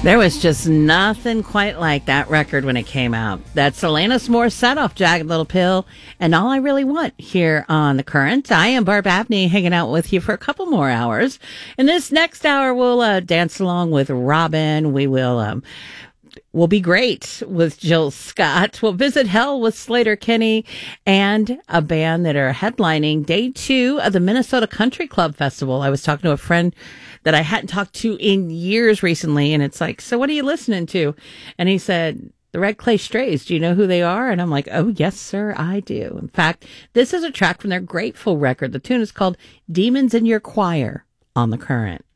There was just nothing quite like that record when it came out. That's Alanis Morissette off Jagged Little Pill and All I Really Want here on The Current. I am Barb Abney, hanging out with you for a couple more hours. In this next hour, we'll dance along with Robin. We'll be great with Jill Scott. We'll visit hell with Slater Kinney and a band that are headlining day 2 of the Minnesota Country Club Festival. I was talking to a friend that I hadn't talked to in years recently, and it's like, so what are you listening to? And he said, the Red Clay Strays. Do you know who they are? And I'm like, oh, yes, sir, I do. In fact, this is a track from their Grateful record. The tune is called Demons in Your Choir on The Current.